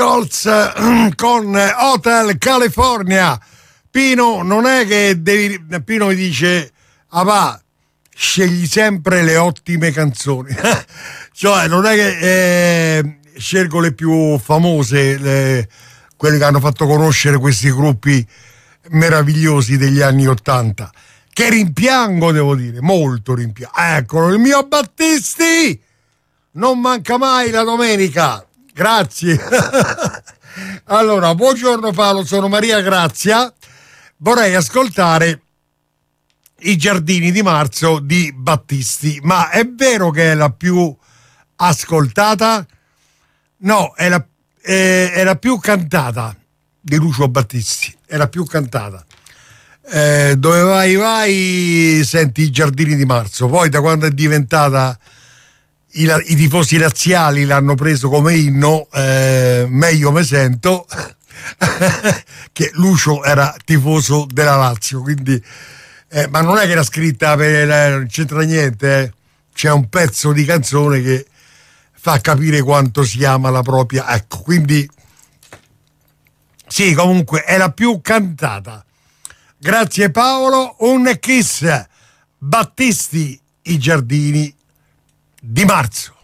Eagles con Hotel California. Pino, non è che Pino mi dice, va, scegli sempre le ottime canzoni. Cioè, non è che scelgo le più famose, quelle che hanno fatto conoscere questi gruppi meravigliosi degli anni '80. Che rimpiango, devo dire, molto rimpiango. Eccolo, il mio Battisti! Non manca mai la domenica. Grazie. Allora, buongiorno Paolo, sono Maria Grazia. Vorrei ascoltare I giardini di marzo di Battisti. Ma è vero che è la più ascoltata? No, è la più cantata di Lucio Battisti. È la più cantata. Dove vai, senti I giardini di marzo. Poi da quando è diventata i tifosi laziali l'hanno preso come inno, meglio me sento. Che Lucio era tifoso della Lazio, quindi ma non è che era scritta non c'entra niente, c'è un pezzo di canzone che fa capire quanto si ama la propria, ecco, quindi sì, comunque è la più cantata. Grazie Paolo, un kiss. Battisti, I giardini di marzo.